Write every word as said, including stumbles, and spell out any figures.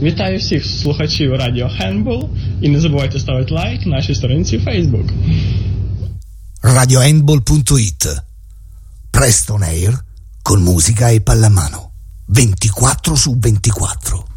Вітаю всіх слухачів радіо Handball і не забувайте ставити лайк нашій сторінці Facebook. radio handball punto it. Presto on air con musica e pallamano. ventiquattro su ventiquattro.